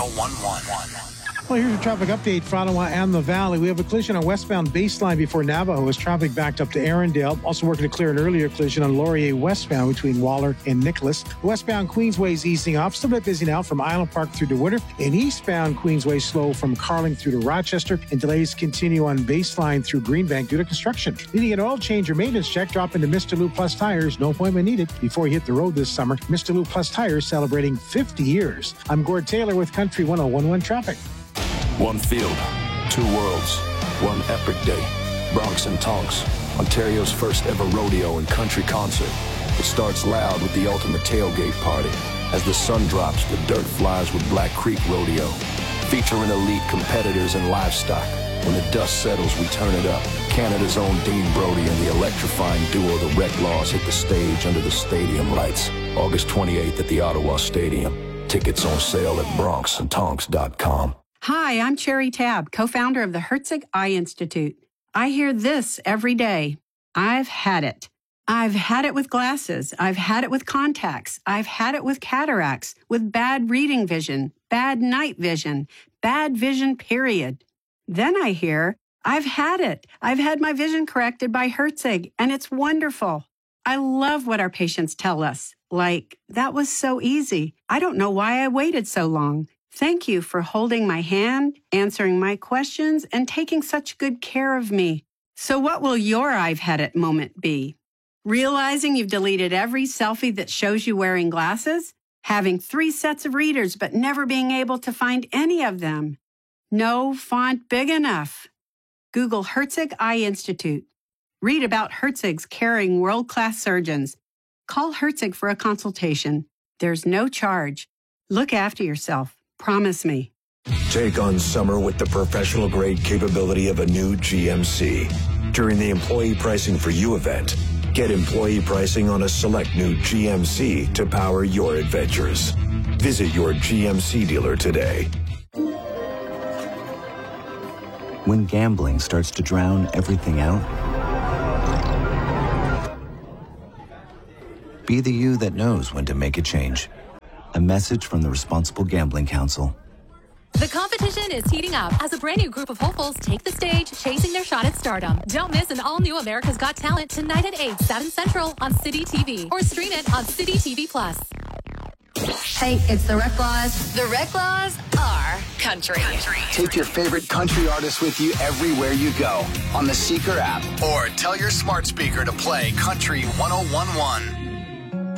1011. Well, here's a traffic update for Ottawa and the Valley. We have a collision on westbound Baseline before Navajo as traffic backed up to Arundel. Also working to clear an earlier collision on Laurier westbound between Waller and Nicholas. Westbound Queensway is easing off. Still a bit busy now from Island Park through to Winter. And eastbound Queensway slow from Carling through to Rochester. And delays continue on Baseline through Greenbank due to construction. Needing an oil change or maintenance check, drop into Mr. Lou Plus Tires. No appointment needed before you hit the road this summer. Mr. Lou Plus Tires celebrating 50 years. I'm Gord Taylor with Country 1011 Traffic. One field, two worlds, one epic day. Bronx and Tonks, Ontario's first ever rodeo and country concert. It starts loud with the ultimate tailgate party. As the sun drops, the dirt flies with Black Creek Rodeo, featuring elite competitors and livestock. When the dust settles, we turn it up. Canada's own Dean Brody and the electrifying duo The Reclaws hit the stage under the stadium lights. August 28th at the Ottawa Stadium. Tickets on sale at bronxandtonks.com. Hi, I'm Cherry Tabb, co-founder of the Herzig Eye Institute. I hear this every day. I've had it. I've had it with glasses. I've had it with contacts. I've had it with cataracts, with bad reading vision, bad night vision, bad vision, period. Then I hear, I've had it. I've had my vision corrected by Herzig, and it's wonderful. I love what our patients tell us. Like, that was so easy. I don't know why I waited so long. Thank you for holding my hand, answering my questions, and taking such good care of me. So what will your I've had it moment be? Realizing you've deleted every selfie that shows you wearing glasses? Having 3 sets of readers but never being able to find any of them? No font big enough? Google Herzig Eye Institute. Read about Herzig's caring world-class surgeons. Call Herzig for a consultation. There's no charge. Look after yourself. Promise me. Take on summer with the professional-grade capability of a new GMC. During the Employee Pricing for You event, get employee pricing on a select new GMC to power your adventures. Visit your GMC dealer today. When gambling starts to drown everything out, be the you that knows when to make a change. A message from the Responsible Gambling Council. The competition is heating up as a brand new group of hopefuls take the stage, chasing their shot at stardom. Don't miss an all-new America's Got Talent tonight at 8, 7 Central on City TV, or stream it on City TV+. Hey, it's the Reclaws. The Reclaws are country. Take your favorite country artist with you everywhere you go on the Seeker app, or tell your smart speaker to play Country 1011.